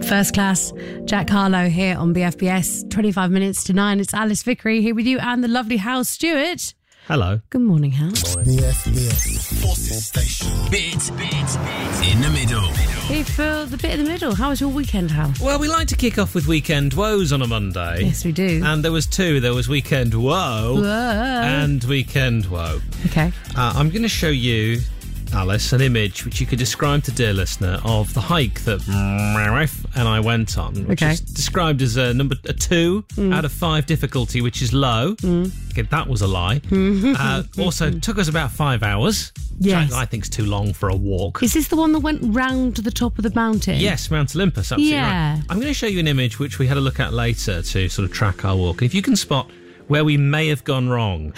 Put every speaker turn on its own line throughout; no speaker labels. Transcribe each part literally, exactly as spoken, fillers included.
First Class, Jack Harlow here on B F B S. twenty-five minutes to nine. It's Alice Vickery here with you and the lovely Hal Stewart.
Hello.
Good morning, Hal.
B F B S Forces Station.
Bit, bit, bit in the middle.
Here for the bit in the middle. How was your weekend, Hal?
Well, we like to kick off with weekend woes on a Monday.
Yes, we do.
And there was two. There was weekend woe
Whoa.
and weekend woe.
Okay.
Uh, I'm going to show you, Alice, an image which you could describe to dear listener of the hike that and I went on, which
Okay.
is described as a number a two
Mm.
out of five difficulty, which is low.
Mm.
Okay, that was a lie. uh, also, took us about five hours.
Yes.
Which I, I think's too long for a walk.
Is this the one that went round to the top of the mountain?
Yes, Mount Olympus, absolutely
Yeah.
right. I'm going to show you an image which we had a look at later to sort of track our walk. If you can spot where we may have gone wrong.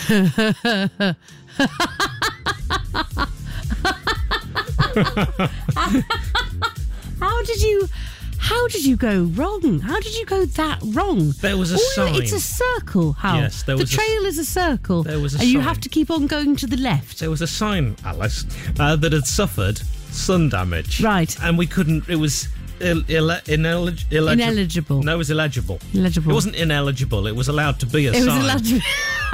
How did you... How did you go wrong? How did you go that wrong?
There was a
All-
sign.
It's a circle, Hal.
Yes, there was
The
a s-
trail is a circle.
There was a
And you
sign.
have to keep on going to the left.
There was a sign, Alice, uh, that had suffered sun damage.
Right.
And we couldn't... It was... Ill, Ill, inelig, illegible.
Ineligible.
No, it was illegible.
Illegible.
It wasn't ineligible. It was allowed to be a
It
sign.
was allowed to be...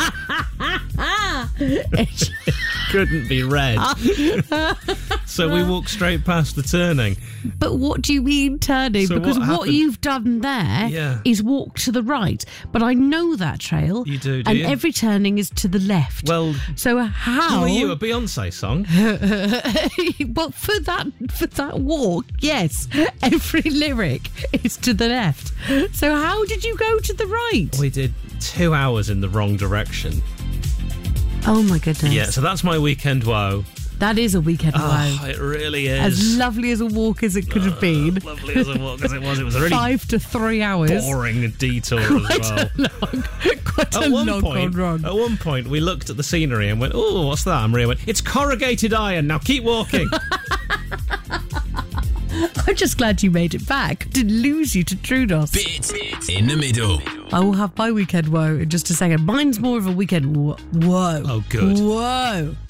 It couldn't be read. So we walked straight past the turning.
But what do you mean turning?
So
because
what
what,
happened-
you've done there is
Yeah.
walk to the right. But I know that trail.
You do, do
And
you?
every turning is to the left.
Well,
so how...
who are you, a Beyonce song?
Well, for that for that walk, yes, every lyric is to the left. So how did you go to the right?
We did two hours in the wrong direction.
Oh my goodness.
Yeah, so that's my weekend woe.
That is a weekend
Oh,
wow.
it really is.
As lovely as a walk as it could have been.
Lovely as a walk as it was. It was a really
Five to three hours.
boring detour
Quite
as well.
a long, quite a
At one
long
point,
run.
at one point, we looked at the scenery and went, "Oh, what's that?" And Maria went, "It's corrugated iron. Now keep walking."
I'm just glad you made it back. Didn't lose you to Trudos.
Bit, bit in the middle.
I will have my weekend woe in just a second. Mine's more of a weekend wo- whoa.
Oh, good.
Whoa.